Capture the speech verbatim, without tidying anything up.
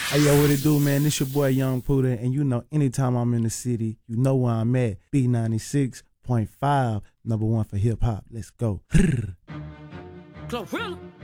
Hey, yo, what it do, man? This your boy, Young Puda, and you know, anytime I'm in the city, you know where I'm at. B ninety-six point five, number one for hip-hop. Let's go. Glorilla.